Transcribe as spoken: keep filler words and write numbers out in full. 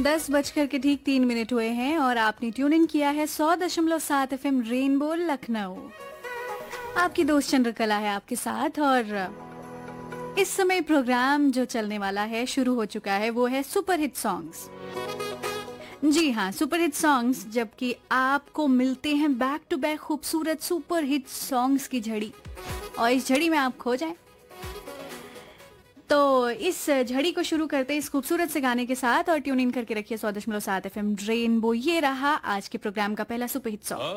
दस बजकर के ठीक तीन मिनट हुए हैं और आपने ट्यून इन किया है सौ दशमलव सात एफ एम रेनबो लखनऊ। आपकी दोस्त चंद्रकला है आपके साथ और इस समय प्रोग्राम जो चलने वाला है शुरू हो चुका है वो है सुपर हिट सॉन्ग्स। जी हाँ, सुपर हिट सॉन्ग्स, जबकि आपको मिलते हैं बैक टू बैक खूबसूरत सुपर हिट सॉन्ग्स की झड़ी और इस झड़ी में आप खो जाएं। तो इस झड़ी को शुरू करते हैं इस खूबसूरत से गाने के साथ और ट्यून इन करके रखिए सौ दशमलव सात एफ एम रेनबो। ये रहा आज के प्रोग्राम का पहला सुपर हिट सॉन्ग।